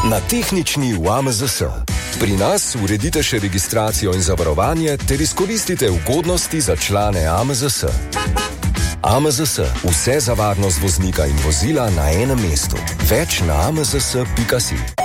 Na tehnični v AMZS. Pri nas uredite še registracijo in zavarovanje ter izkoristite ugodnosti za člane AMZS. AMZS. Vse za varnost voznika in vozila na enem mestu. Več na amzs.si.